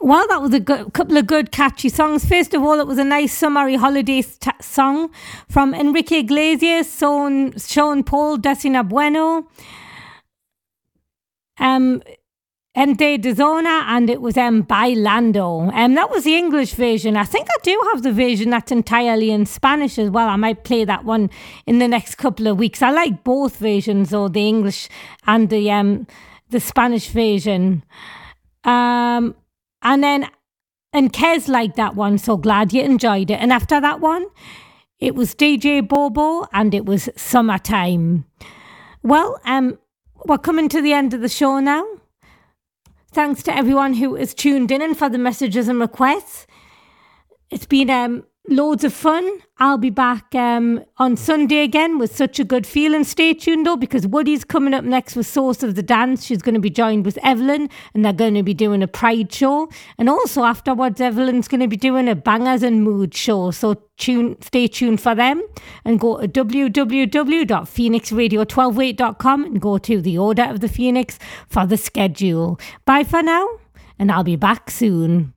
Well, that was a couple of good catchy songs. First of all, it was a nice summery holiday song from Enrique Iglesias, Sean Paul, Decina Bueno, Ente de Zona, and it was Bailando. That was the English version. I think I do have the version that's entirely in Spanish as well. I might play that one in the next couple of weeks. I like both versions, though, the English and the Spanish version. And Kez liked that one, so glad you enjoyed it. And after that one, it was DJ Bobo, and it was Summertime. Well, we're coming to the end of the show now. Thanks to everyone who has tuned in and for the messages and requests. It's been loads of fun. I'll be back on Sunday again with such a good feeling. Stay tuned though, because Woody's coming up next with Source of the Dance. She's going to be joined with Evelyn, and they're going to be doing a Pride show. And also afterwards, Evelyn's going to be doing a Bangers and Mood show. So stay tuned for them, and go to www.phoenixradio1208.com and go to the Order of the Phoenix for the schedule. Bye for now, and I'll be back soon.